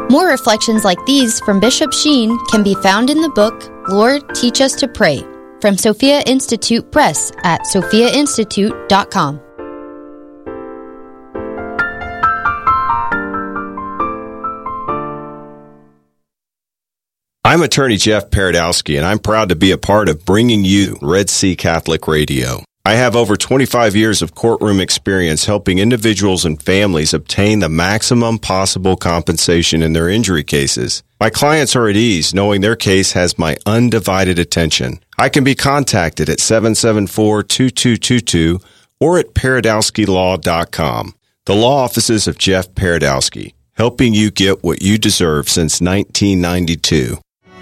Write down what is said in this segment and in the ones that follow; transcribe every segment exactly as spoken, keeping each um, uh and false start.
More reflections like these from Bishop Sheen can be found in the book, Lord, Teach Us to Pray, from Sophia Institute Press at sophia institute dot com. I'm attorney Jeff Paradowski, and I'm proud to be a part of bringing you Red Sea Catholic Radio. I have over twenty-five years of courtroom experience helping individuals and families obtain the maximum possible compensation in their injury cases. My clients are at ease knowing their case has my undivided attention. I can be contacted at seven seven four, two two two two or at paradowski law dot com. The law offices of Jeff Paradowski, helping you get what you deserve since nineteen ninety-two.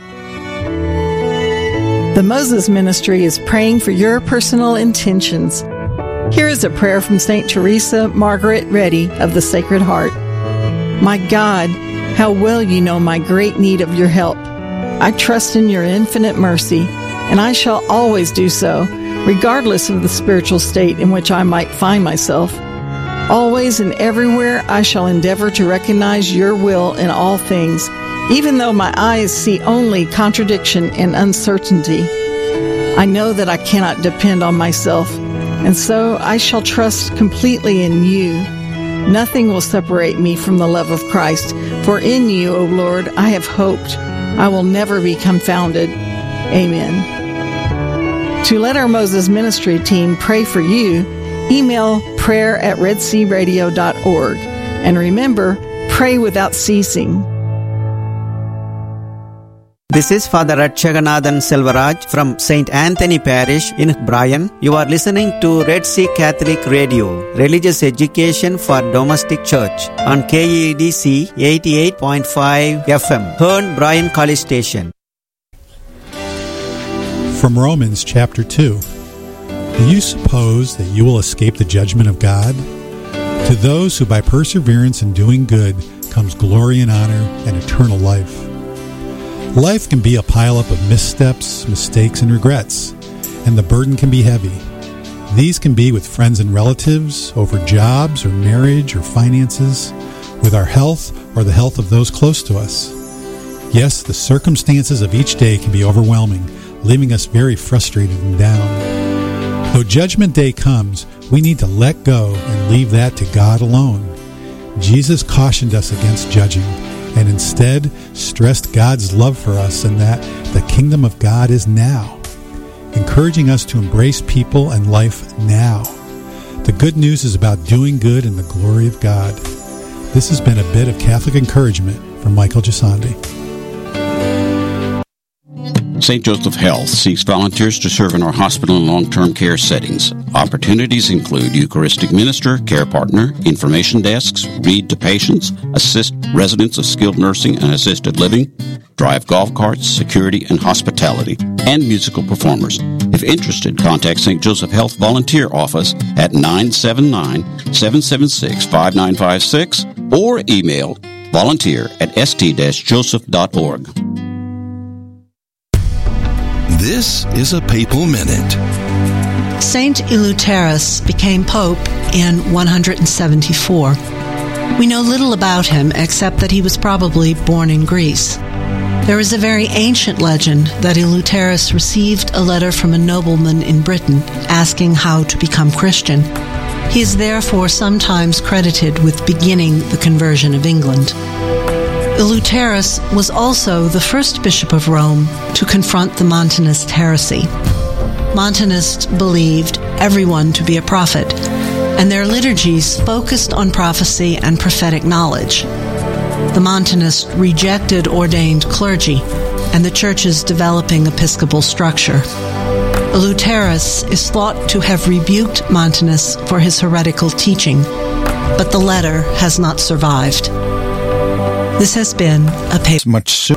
The Moses Ministry is praying for your personal intentions. Here is a prayer from Saint Teresa Margaret Reddy of the Sacred Heart. My God, how well you know my great need of your help. I trust in your infinite mercy, and I shall always do so, regardless of the spiritual state in which I might find myself. Always and everywhere I shall endeavor to recognize your will in all things, even though my eyes see only contradiction and uncertainty. I know that I cannot depend on myself, and so I shall trust completely in you. Nothing will separate me from the love of Christ, for in you, O Lord, I have hoped. I will never be confounded. Amen. To let our Moses Ministry team pray for you, email prayer at red sea radio dot org. And remember, pray without ceasing. This is Father Ratchaganathan Selvaraj from Saint Anthony Parish in Bryan. You are listening to Red Sea Catholic Radio, religious education for domestic church on K E D C eighty-eight point five F M, Hearn Bryan College Station. From Romans chapter two. Do you suppose that you will escape the judgment of God? To those who by perseverance in doing good comes glory and honor and eternal life. Life can be a pileup of missteps, mistakes, and regrets, and the burden can be heavy. These can be with friends and relatives, over jobs or marriage or finances, with our health or the health of those close to us. Yes, the circumstances of each day can be overwhelming, leaving us very frustrated and down. Though Judgment Day comes, we need to let go and leave that to God alone. Jesus cautioned us against judging, and instead stressed God's love for us and that the kingdom of God is now, encouraging us to embrace people and life now. The good news is about doing good in the glory of God. This has been a bit of Catholic encouragement from Michael Gisandi. Saint Joseph Health seeks volunteers to serve in our hospital and long-term care settings. Opportunities include Eucharistic minister, care partner, information desks, read to patients, assist residents of skilled nursing and assisted living, drive golf carts, security and hospitality, and musical performers. If interested, contact Saint Joseph Health Volunteer Office at nine seven nine, seven seven six, five nine five six or email volunteer at s t dash joseph dot org. This is a Papal Minute. Saint Eleuterus became Pope in one hundred seventy-four. We know little about him except that he was probably born in Greece. There is a very ancient legend that Eleuterus received a letter from a nobleman in Britain asking how to become Christian. He is therefore sometimes credited with beginning the conversion of England. Eleuterus was also the first bishop of Rome to confront the Montanist heresy. Montanists believed everyone to be a prophet, and their liturgies focused on prophecy and prophetic knowledge. The Montanists rejected ordained clergy and the Church's developing episcopal structure. Eleuterus is thought to have rebuked Montanists for his heretical teaching, but the letter has not survived. This has been a paper. Much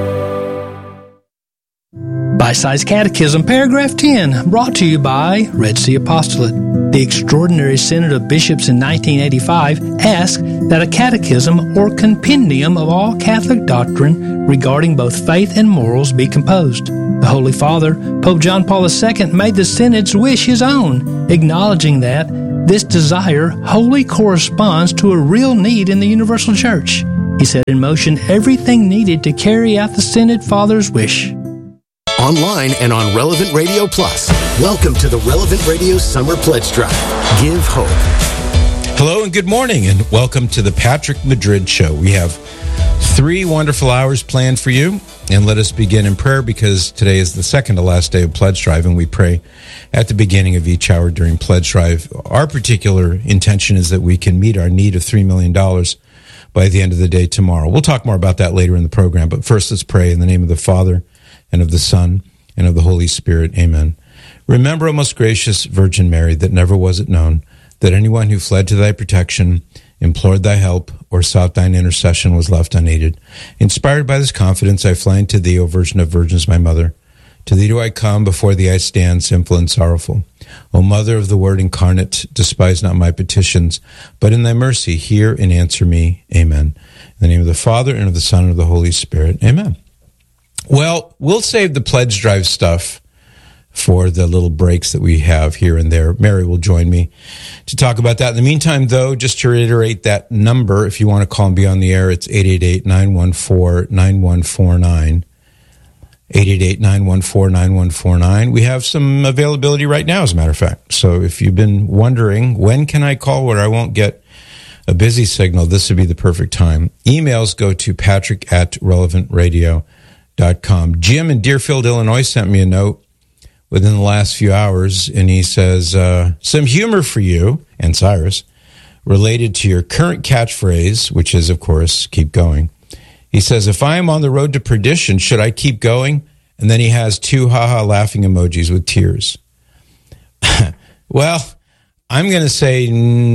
Bite-Size Catechism, Paragraph ten, brought to you by Red Sea Apostolate. The Extraordinary Synod of Bishops in nineteen eighty-five asked that a catechism or compendium of all Catholic doctrine regarding both faith and morals be composed. The Holy Father, Pope John Paul the Second, made the Synod's wish his own, acknowledging that this desire wholly corresponds to a real need in the universal Church. He set in motion everything needed to carry out the Synod Father's wish. Online and on Relevant Radio Plus. Welcome to the Relevant Radio Summer Pledge Drive. Give hope. Hello and good morning, and welcome to the Patrick Madrid Show. We have three wonderful hours planned for you, and let us begin in prayer because today is the second to last day of Pledge Drive, and we pray at the beginning of each hour during Pledge Drive. Our particular intention is that we can meet our need of three million dollars by the end of the day tomorrow. We'll talk more about that later in the program, but first let's pray in the name of the Father, and of the Son, and of the Holy Spirit. Amen. Remember, O most gracious Virgin Mary, that never was it known that anyone who fled to thy protection, implored thy help, or sought thine intercession was left unaided. Inspired by this confidence, I fly unto thee, O Virgin of Virgins, my mother. To thee do I come, before thee I stand, sinful and sorrowful. O Mother of the Word incarnate, despise not my petitions, but in thy mercy hear and answer me. Amen. In the name of the Father, and of the Son, and of the Holy Spirit. Amen. Well, we'll save the Pledge Drive stuff for the little breaks that we have here and there. Mary will join me to talk about that. In the meantime, though, just to reiterate that number, if you want to call and be on the air, it's eight eight eight, nine one four, nine one four nine. eight eight eight, nine one four, nine one four nine. We have some availability right now, as a matter of fact. So if you've been wondering, when can I call where I won't get a busy signal, this would be the perfect time. Emails go to patrick at relevant radio dot com. Jim in Deerfield, Illinois sent me a note within the last few hours, and he says, uh, some humor for you and Cyrus related to your current catchphrase, which is, of course, keep going. He says, if I am on the road to perdition, should I keep going? And then he has two haha laughing emojis with tears. Well, I'm going to say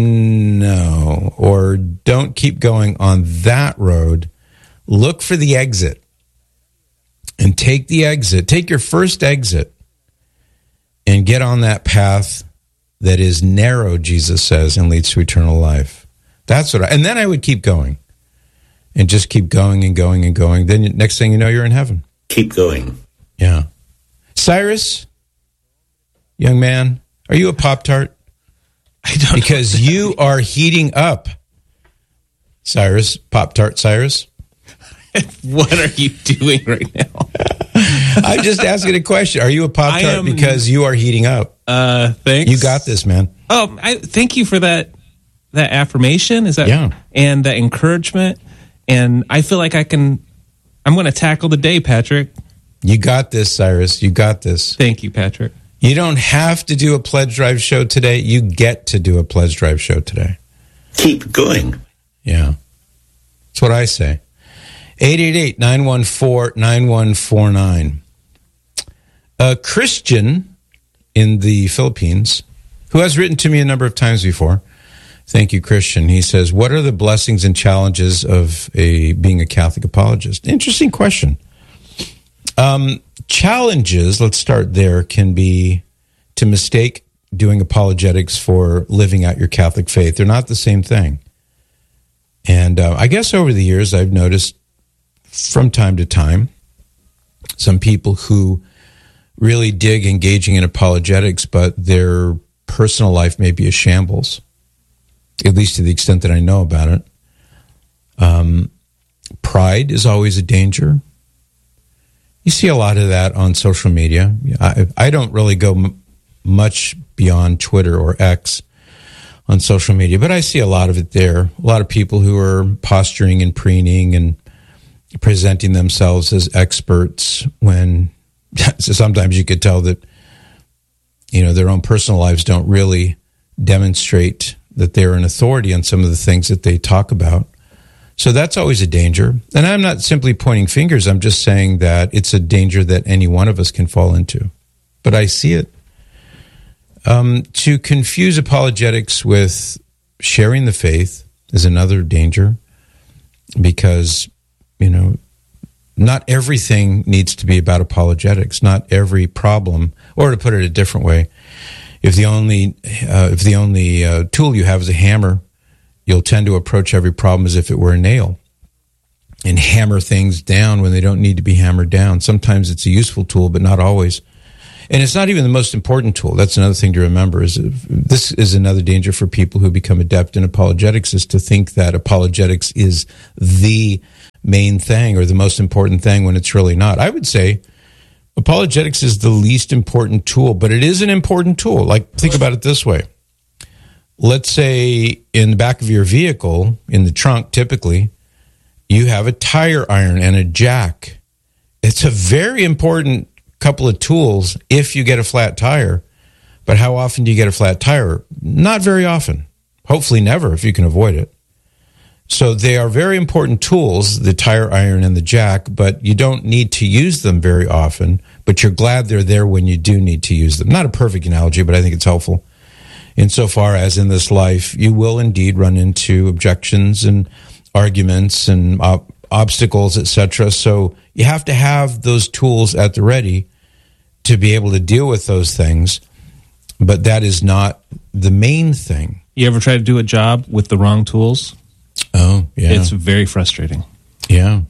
no, or don't keep going on that road. Look for the exit and take the exit. Take your first exit and get on that path that is narrow, Jesus says, and leads to eternal life. That's what I, and then I would keep going and just keep going and going and going. Then next thing you know, you're in heaven. Keep going. Yeah. Cyrus, young man, are you a Pop-Tart? I don't Because know you are heating up. Cyrus, Pop-Tart Cyrus. What are you doing right now? I'm just asking a question. Are you a Pop-Tart? am, because you are heating up. Uh, thanks. You got this, man. Oh, I thank you for that that affirmation. Is that yeah. And that encouragement. And I feel like I can, I'm going to tackle the day, Patrick. You got this, Cyrus. You got this. Thank you, Patrick. You don't have to do a Pledge Drive show today. You get to do a Pledge Drive show today. Keep going. Yeah. That's what I say. eight eight eight, nine one four, nine one four nine. A Christian in the Philippines who has written to me a number of times before. Thank you, Christian. He says, what are the blessings and challenges of a being a Catholic apologist? Interesting question. Um, challenges, let's start there, can be to mistake doing apologetics for living out your Catholic faith. They're not the same thing. And uh, I guess over the years, I've noticed from time to time some people who really dig engaging in apologetics, but their personal life may be a shambles, at least to the extent that I know about it. Um, pride is always a danger. You see a lot of that on social media. I, I don't really go m- much beyond Twitter or X on social media, but I see a lot of it there. A lot of people who are posturing and preening and presenting themselves as experts when so sometimes you could tell that, you know, their own personal lives don't really demonstrate that they're an authority on some of the things that they talk about. So that's always a danger. And I'm not simply pointing fingers. I'm just saying that it's a danger that any one of us can fall into. But I see it. Um, to confuse apologetics with sharing the faith is another danger because, you know, not everything needs to be about apologetics. Not every problem, or to put it a different way, if the only uh, if the only uh, tool you have is a hammer, you'll tend to approach every problem as if it were a nail and hammer things down when they don't need to be hammered down. Sometimes it's a useful tool, but not always. And it's not even the most important tool. That's another thing to remember. Is this is another danger for people who become adept in apologetics, is to think that apologetics is the main thing or the most important thing when it's really not. I would say apologetics is the least important tool, but it is an important tool. Like, think about it this way. Let's say in the back of your vehicle, in the trunk typically, you have a tire iron and a jack. It's a very important couple of tools if you get a flat tire. But how often do you get a flat tire? Not very often. Hopefully never, if you can avoid it. So they are very important tools, the tire iron and the jack, but you don't need to use them very often, but you're glad they're there when you do need to use them. Not a perfect analogy, but I think it's helpful. Insofar as in this life, you will indeed run into objections and arguments and uh, obstacles, et cetera. So you have to have those tools at the ready to be able to deal with those things, but that is not the main thing. You ever try to do a job with the wrong tools? Oh, yeah. It's very frustrating. Yeah.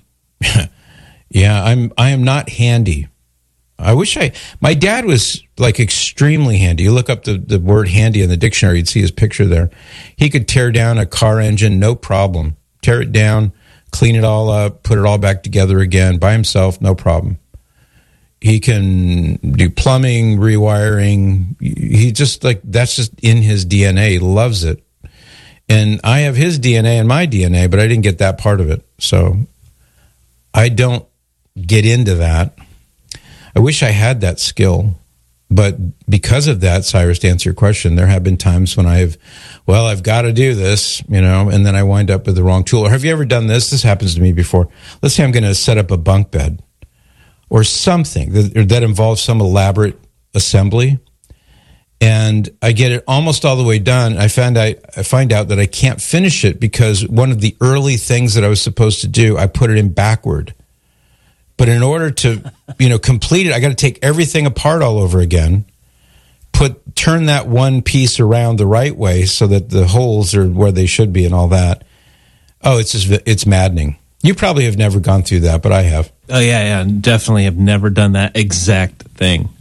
Yeah, I'm I am not handy. I wish I my dad was like extremely handy. You look up the, the word handy in the dictionary, you'd see his picture there. He could tear down a car engine, no problem. Tear it down, clean it all up, put it all back together again by himself, no problem. He can do plumbing, rewiring. He just like, that's just in his D N A. He loves it. And I have his D N A and my D N A, but I didn't get that part of it. So I don't get into that. I wish I had that skill. But because of that, Cyrus, to answer your question, there have been times when I've, well, I've got to do this, you know, and then I wind up with the wrong tool. Or have you ever done this? This happens to me before. Let's say I'm going to set up a bunk bed or something that, that involves some elaborate assembly. And I get it almost all the way done. I find I, I find out that I can't finish it because one of the early things that I was supposed to do, I put it in backward. But in order to, you know, complete it, I got to take everything apart all over again, put turn that one piece around the right way so that the holes are where they should be and all that. Oh, it's just, it's maddening. You probably have never gone through that, but I have. Oh, yeah, yeah. Definitely have never done that exact thing.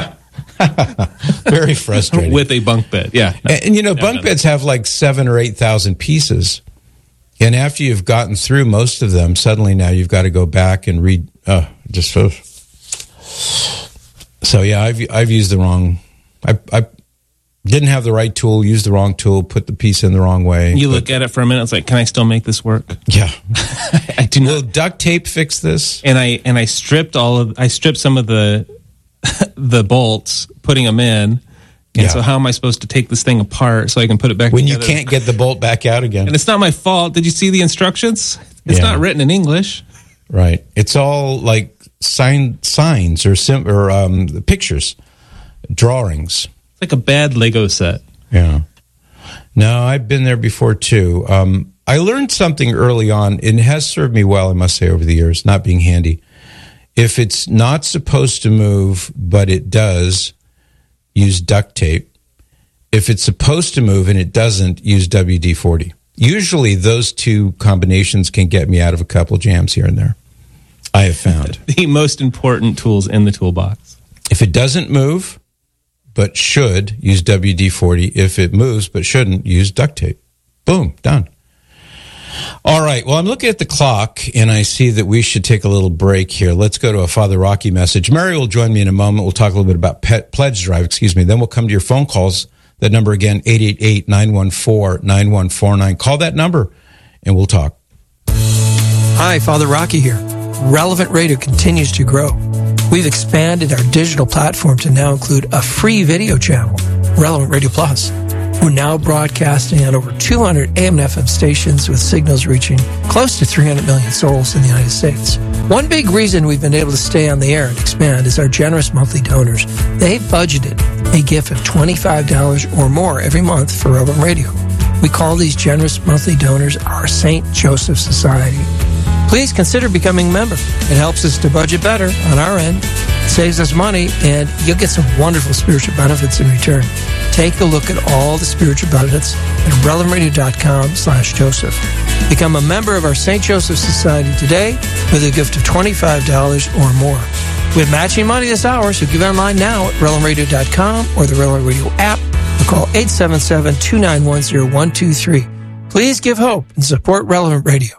Very frustrating. With a bunk bed, yeah. No, and, and, you know, bunk beds have like seven or eight thousand pieces. And after you've gotten through most of them, suddenly now you've got to go back and read. Oh, just so. So yeah, I've I've used the wrong. I I didn't have the right tool. Used the wrong tool. Put the piece in the wrong way. You look at it for a minute. It's like, can I still make this work? Yeah. I do not. Will duct tape fix this? And I and I stripped all of. I stripped some of the the bolts, putting them in. And yeah. So how am I supposed to take this thing apart so I can put it back when together? You can't get the bolt back out again? And it's not my fault. Did you see the instructions? It's yeah. not written in English. Right. It's all like sign, signs or sim, or um, pictures, drawings. It's like a bad Lego set. Yeah. No, I've been there before too. Um, I learned something early on, and it has served me well, I must say, over the years, not being handy. If it's not supposed to move, but it does, use duct tape. If it's supposed to move and it doesn't, use W D forty. Usually those two combinations can get me out of a couple jams here and there, I have found. The most important tools in the toolbox. If it doesn't move, but should, use W D forty. If it moves, but shouldn't, use duct tape. Boom, done. All right, well, I'm looking at the clock, and I see that we should take a little break here. Let's go to a Father Rocky message. Mary will join me in a moment. We'll talk a little bit about Pet Pledge Drive, excuse me. Then we'll come to your phone calls. That number again, eight eight eight, nine one four, nine one four nine. Call that number, and we'll talk. Hi, Father Rocky here. Relevant Radio continues to grow. We've expanded our digital platform to now include a free video channel, Relevant Radio Plus. We're now broadcasting on over two hundred A M and F M stations with signals reaching close to three hundred million souls in the United States. One big reason we've been able to stay on the air and expand is our generous monthly donors. They've budgeted a gift of twenty-five dollars or more every month for Relevant Radio. We call these generous monthly donors our Saint Joseph Society. Please consider becoming a member. It helps us to budget better on our end, saves us money, and you'll get some wonderful spiritual benefits in return. Take a look at all the spiritual benefits at relevant radio dot com slash Joseph. Become a member of our Saint Joseph Society today with a gift of twenty-five dollars or more. We have matching money this hour, so give it online now at relevant radio dot com or the Relevant Radio app, or call eight seven seven, two nine one, zero one two three. Please give hope and support Relevant Radio.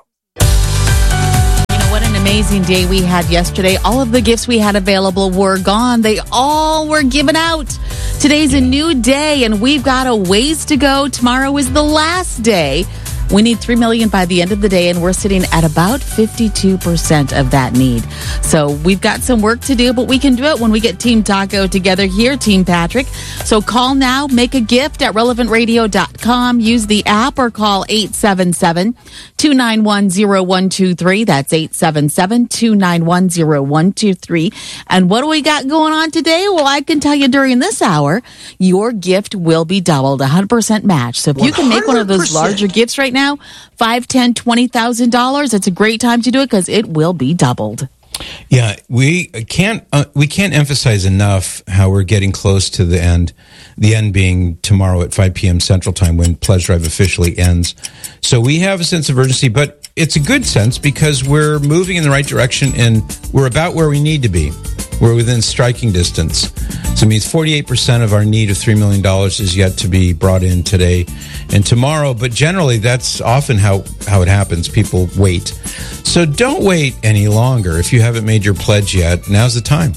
You know, what an amazing day we had yesterday. All of the gifts we had available were gone. They all were given out. Today's a new day, and we've got a ways to go. Tomorrow is the last day. We need three million dollars by the end of the day, and we're sitting at about fifty-two percent of that need. So we've got some work to do, but we can do it when we get Team Taco together here, Team Patrick. So call now, make a gift at relevant radio dot com. Use the app or call eight seven seven, two nine one, zero one two three. That's eight seven seven, two nine one, zero one two three. And what do we got going on today? Well, I can tell you during this hour, your gift will be doubled, one hundred percent match. So if you can make one of those larger gifts right now, now, five, ten, twenty thousand dollars. It's a great time to do it because it will be doubled. Yeah, we can't uh, we can't emphasize enough how we're getting close to the end. The end being tomorrow at five p.m. Central Time when Pledge Drive officially ends. So we have a sense of urgency, but it's a good sense because we're moving in the right direction and we're about where we need to be. We're within striking distance. So it means forty-eight percent of our need of three million dollars is yet to be brought in today and tomorrow. But generally, that's often how, how it happens. People wait. So don't wait any longer. If you haven't made your pledge yet, now's the time.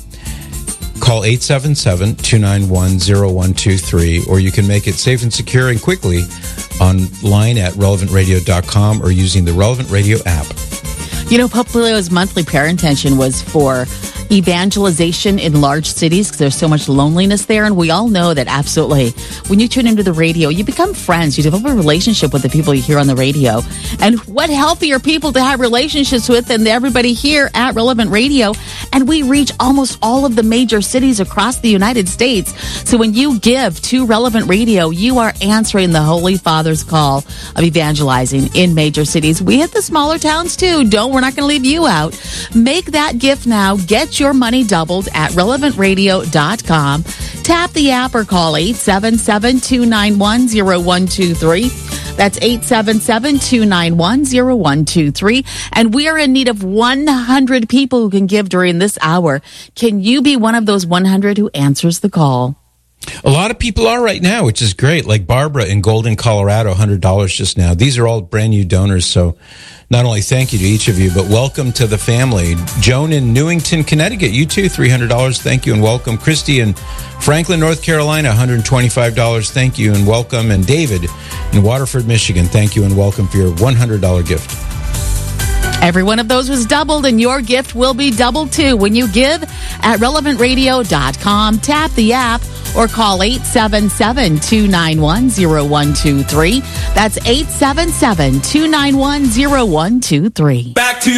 Call eight seven seven, two nine one, zero one two three, or you can make it safe and secure and quickly online at relevant radio dot com or using the Relevant Radio app. You know, Pope Leo's monthly prayer intention was for evangelization in large cities because there's so much loneliness there. And we all know that absolutely when you tune into the radio, you become friends. You develop a relationship with the people you hear on the radio. And what healthier people to have relationships with than everybody here at Relevant Radio. And we reach almost all of the major cities across the United States. So when you give to Relevant Radio, you are answering the Holy Father's call of evangelizing in major cities. We hit the smaller towns too. Don't, we're not going to leave you out. Make that gift now. Get your money doubled at relevant radio dot com. Tap the app or call eight seven seven, two nine one, zero one two three. That's eight seven seven, two nine one, zero one two three. And we are in need of one hundred people who can give during this hour. Can you be one of those one hundred who answers the call? A lot of people are right now, which is great. Like Barbara in Golden, Colorado, one hundred dollars just now. These are all brand new donors, so not only thank you to each of you, but welcome to the family. Joan in Newington, Connecticut, you too, three hundred dollars. Thank you and welcome. Christy in Franklin, North Carolina, one hundred twenty-five dollars. Thank you and welcome. And David in Waterford, Michigan, thank you and welcome for your one hundred dollars gift. Every one of those was doubled, and your gift will be doubled too when you give at relevant radio dot com. Tap the app or call eight seven seven, two nine one, zero one two three. That's eight seven seven, two nine one, zero one two three. Back to